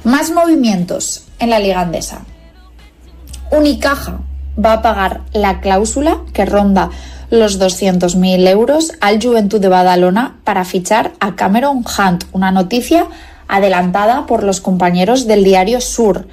Más movimientos en la Liga Endesa. Unicaja va a pagar la cláusula que ronda los 200.000 euros al Joventut de Badalona para fichar a Cameron Hunt, una noticia adelantada por los compañeros del diario Sur.